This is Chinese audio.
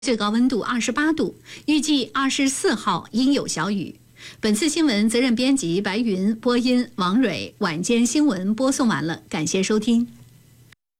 最高温度28度，预计24号阴有小雨。本次新闻责任编辑白云，播音王蕊。晚间新闻播送完了，感谢收听。